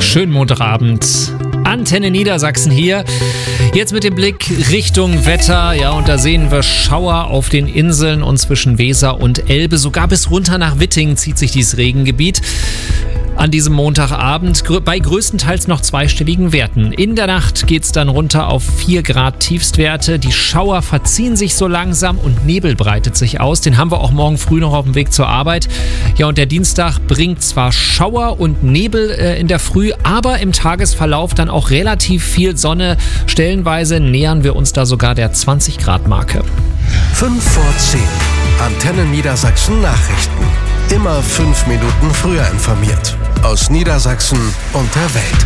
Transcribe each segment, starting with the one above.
Schönen Montagabend. Antenne Niedersachsen hier. Jetzt mit dem Blick Richtung Wetter. Ja, und da sehen wir Schauer auf den Inseln und zwischen Weser und Elbe. Sogar bis runter nach Wittingen zieht sich dieses Regengebiet. An diesem Montagabend bei größtenteils noch zweistelligen Werten. In der Nacht geht es dann runter auf 4 Grad Tiefstwerte. Die Schauer verziehen sich so langsam und Nebel breitet sich aus. Den haben wir auch morgen früh noch auf dem Weg zur Arbeit. Ja, und der Dienstag bringt zwar Schauer und Nebel in der Früh, aber im Tagesverlauf dann auch relativ viel Sonne. Stellenweise nähern wir uns da sogar der 20 Grad Marke. 5 vor 10. Antenne Niedersachsen Nachrichten. Immer 5 Minuten früher informiert. Aus Niedersachsen und der Welt.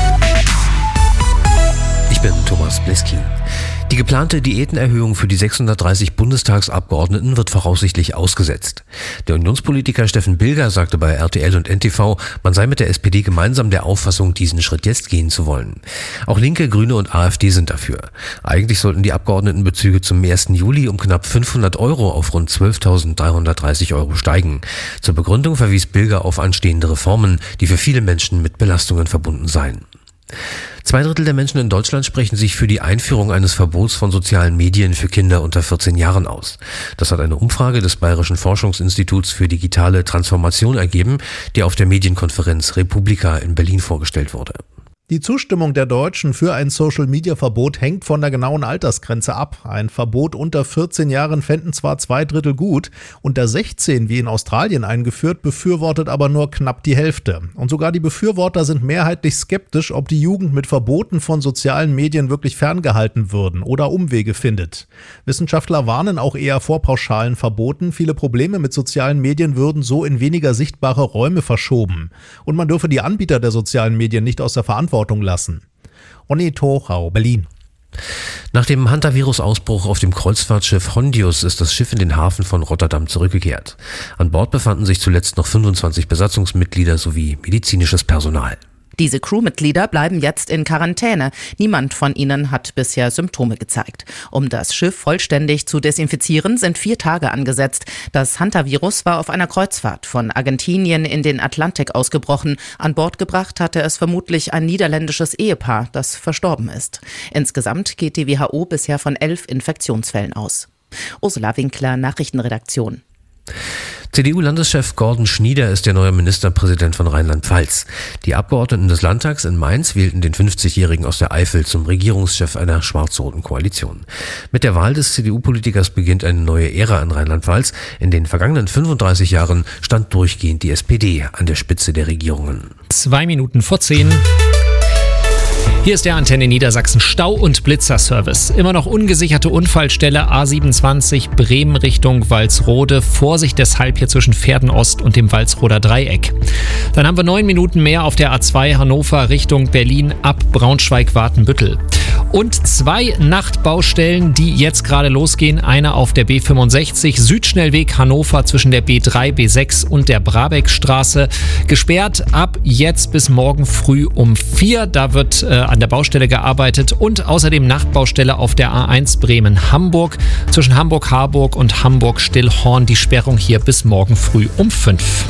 Ich bin Thomas Bleskin. Die geplante Diätenerhöhung für die 630 Bundestagsabgeordneten wird voraussichtlich ausgesetzt. Der Unionspolitiker Steffen Bilger sagte bei RTL und NTV, man sei mit der SPD gemeinsam der Auffassung, diesen Schritt jetzt gehen zu wollen. Auch Linke, Grüne und AfD sind dafür. Eigentlich sollten die Abgeordnetenbezüge zum 1. Juli um knapp 500 Euro auf rund 12.330 Euro steigen. Zur Begründung verwies Bilger auf anstehende Reformen, die für viele Menschen mit Belastungen verbunden seien. 2/3 der Menschen in Deutschland sprechen sich für die Einführung eines Verbots von sozialen Medien für Kinder unter 14 Jahren aus. Das hat eine Umfrage des Bayerischen Forschungsinstituts für digitale Transformation ergeben, die auf der Medienkonferenz Republika in Berlin vorgestellt wurde. Die Zustimmung der Deutschen für ein Social-Media-Verbot hängt von der genauen Altersgrenze ab. Ein Verbot unter 14 Jahren fänden zwar 2/3 gut, unter 16, wie in Australien eingeführt, befürwortet aber nur knapp die Hälfte. Und sogar die Befürworter sind mehrheitlich skeptisch, ob die Jugend mit Verboten von sozialen Medien wirklich ferngehalten würden oder Umwege findet. Wissenschaftler warnen auch eher vor pauschalen Verboten. Viele Probleme mit sozialen Medien würden so in weniger sichtbare Räume verschoben. Und man dürfe die Anbieter der sozialen Medien nicht aus der Verantwortung lassen. Onni Tochau, Berlin. Nach dem Hantavirus-Ausbruch auf dem Kreuzfahrtschiff Hondius ist das Schiff in den Hafen von Rotterdam zurückgekehrt. An Bord befanden sich zuletzt noch 25 Besatzungsmitglieder sowie medizinisches Personal. Diese Crewmitglieder bleiben jetzt in Quarantäne. Niemand von ihnen hat bisher Symptome gezeigt. Um das Schiff vollständig zu desinfizieren, sind 4 Tage angesetzt. Das Hantavirus war auf einer Kreuzfahrt von Argentinien in den Atlantik ausgebrochen. An Bord gebracht hatte es vermutlich ein niederländisches Ehepaar, das verstorben ist. Insgesamt geht die WHO bisher von 11 Infektionsfällen aus. Ursula Winkler, Nachrichtenredaktion. CDU-Landeschef Gordon Schnieder ist der neue Ministerpräsident von Rheinland-Pfalz. Die Abgeordneten des Landtags in Mainz wählten den 50-Jährigen aus der Eifel zum Regierungschef einer schwarz-roten Koalition. Mit der Wahl des CDU-Politikers beginnt eine neue Ära in Rheinland-Pfalz. In den vergangenen 35 Jahren stand durchgehend die SPD an der Spitze der Regierungen. 2 Minuten vor 10. Hier ist der Antenne Niedersachsen Stau- und Blitzerservice. Immer noch ungesicherte Unfallstelle A27 Bremen Richtung Walsrode. Vorsicht deshalb hier zwischen Pferden-Ost und dem Walsroder Dreieck. Dann haben wir 9 Minuten mehr auf der A2 Hannover Richtung Berlin ab Braunschweig-Watenbüttel. Und 2 Nachtbaustellen, die jetzt gerade losgehen. Eine auf der B65 Südschnellweg Hannover zwischen der B3, B6 und der Brabeckstraße. Gesperrt ab jetzt bis morgen früh um 4. Da wird an der Baustelle gearbeitet. Und außerdem Nachtbaustelle auf der A1 Bremen-Hamburg zwischen Hamburg-Harburg und Hamburg-Stillhorn. Die Sperrung hier bis morgen früh um 5.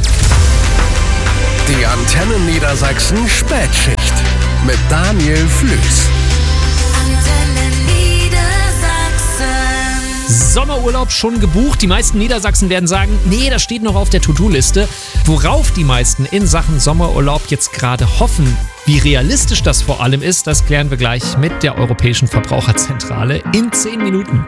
Die Antenne Niedersachsen Spätschicht mit Daniel Flüß. Sommerurlaub schon gebucht? Die meisten Niedersachsen werden sagen, nee, das steht noch auf der To-Do-Liste. Worauf die meisten in Sachen Sommerurlaub jetzt gerade hoffen, wie realistisch das vor allem ist, das klären wir gleich mit der Europäischen Verbraucherzentrale in 10 Minuten.